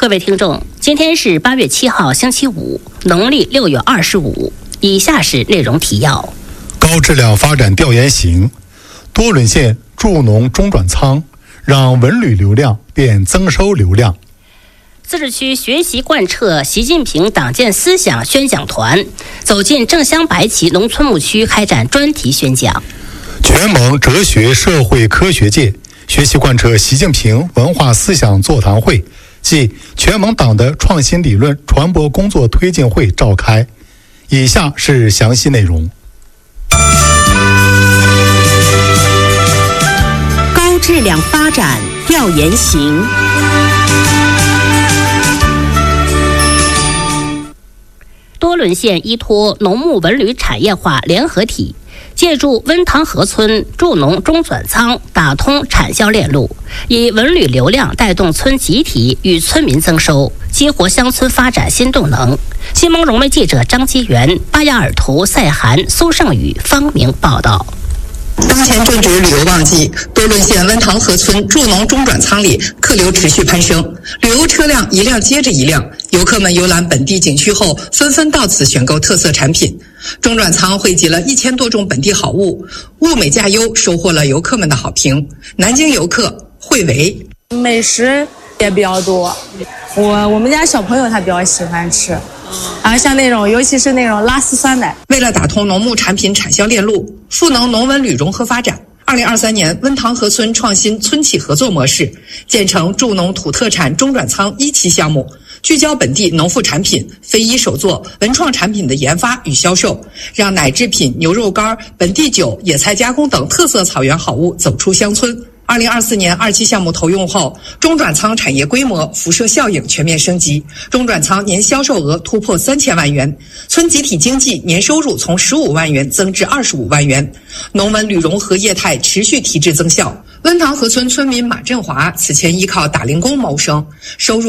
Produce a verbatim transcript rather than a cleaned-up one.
各位听众，今天是八月七号，星期五，农历六月二十五。以下是内容提要： 高质量发展调研行，多伦县助农中转仓，让文旅流量变增收流量。 自治区学习贯彻习近平党建思想宣讲团走进正乡白旗农村牧区开展专题宣讲。 全盟哲学社会科学界学习贯彻习近平文化思想座谈会暨全盟党的创新理论传播工作推进会召开。以下是详细内容。 高质量发展调研行。 多伦县依托农牧文旅产业化联合体，借助温塘河村助农中转仓打通产销链路，以文旅流量带动村集体与村民增收，激活乡村发展新动能。新闻融媒记者张基元、巴雅尔图、赛涵、苏胜宇、方明报道。 当前正值旅游旺季，多伦县温塘河村助农中转仓里客流持续攀升，旅游车辆一辆接着一辆，游客们游览本地景区后纷纷到此选购特色产品。中转仓汇集了一千多种本地好物，物美价优，收获了游客们的好评。南京游客惠维， 美食也比较多，我我们家小朋友他比较喜欢吃，然后像那种尤其是那种拉丝酸奶。 为了打通农牧产品产销链路，赋能农文旅融合发展，二零二三年温塘河村创新村企合作模式，建成助农土特产中转仓一期项目，聚焦本地农副产品、非遗手作、文创产品的研发与销售，让奶制品、牛肉干、本地酒、野菜加工等特色草原好物走出乡村。二零二四年二期项目投用后，中转仓产业规模、辐射效应全面升级，中转仓年销售额突破三千万元，村集体经济年收入从十五万元增至二十五万元，农文旅融合业态持续提质增效。温塘河村村民马振华此前依靠打零工谋生，收入